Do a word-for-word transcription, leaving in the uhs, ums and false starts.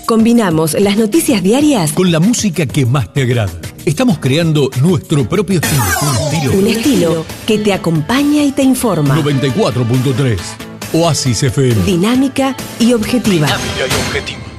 Combinamos las noticias diarias con la música que más te agrada. Estamos creando nuestro propio estilo. Un estilo, un estilo que te acompaña y te informa. noventa y cuatro punto tres Oasis F M. Dinámica y objetiva. Dinámica y objetiva.